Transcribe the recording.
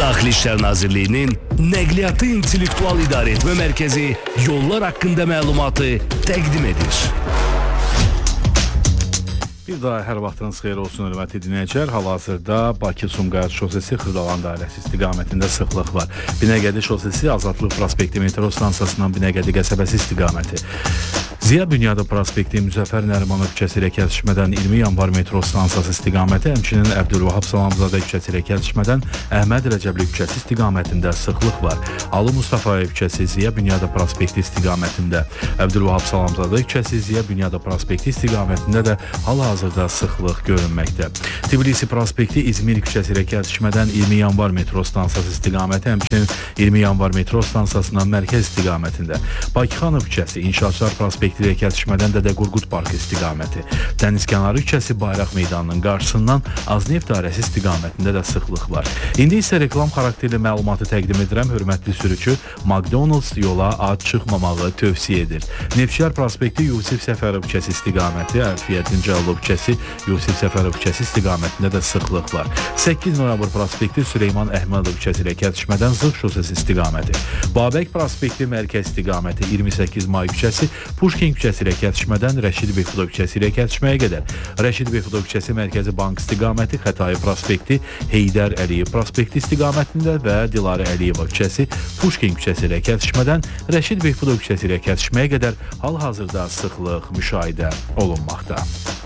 Daxili İşlər Nazirliyinin Nəqliyyatı İntellektual İdarəetmə Mərkəzi yollar haqqında məlumatı təqdim edir. Bir daha hər vaxtınız xeyir olsun, hörmətli dinləyicilər. Hal-hazırda Bakı-Sumqayıt şosesi Xırdalan dairəsi istiqamətində sıxlıq var. Binəqədi şosesi Azadlıq prospekti metro stansiyasından Binəqədi qəsəbəsi istiqaməti. Ziya Bünyadov prospekti Müzəffər Nərimanov küçəsi ilə kəsişmədən 20 yanvar metro stansiyası istiqaməti, həmçinin Əbdülvahab Salamzadə küçəsi ilə kəsişmədən Əhməd Rəcəbli küçəsi istiqamətində sıxlıq var. Ali Mustafayev küçəsi Ziya Bünyadov prospekti istiqamətində, Əbdülvahab Salamzadə küçəsi Ziya Bünyadov prospekti istiqamətində də hal-hazırda sıxlıq görünməkdə. Tbilisi prospekti İzmir küçəsi ilə kəsişmədən 20 yanvar metro stansiyası istiqaməti, həmçinin 20 yanvar metro stansiyasından mərkəz istiqamətində. Bakıxanov küçəsi İnşaatçılar prospekti ilə kəsişmədən Dədə Qorqud parkı istiqaməti. Dənizkənarı küçəsi Bayraq meydanının qarşısından Azneft dairəsi istiqamətində də sıxlıq var. İndi isə reklam xarakterli məlumatı təqdim edirəm. Hörmətli sürücü, McDonald's yola ad çıxmamağı tövsiyə edir. Neftçilər prospekti Yusif Səfərov küçəsi istiqaməti, Əlfiyyəddin Cəlilov küçəsi, Yusif Səfərov küçəsi istiqamətində də sıxlıq var. 8 noyabr prospekti Süleyman Əhmədov küçəsi ilə kəsişmədən Zığ şosesi istiqaməti. Babək prospekti mərkəz istiqaməti 28 may küçəsi, Puşkin küçəsi ilə kəsişmədən Rəşid Behbudov küçəsi ilə kəsişməyə qədər. Rəşid Behbudov küçəsi mərkəzi bank istiqaməti, Xətai prospekti Heydər Əliyev prospekti istiqamətində və Dilarə Əliyeva küçəsi Puşkin küçəsi ilə kəsişmədən Rəşid Behbudov küçəsi ilə kəsişməyə qədər hal-hazırda sıxlıq müşahidə olunmaqda.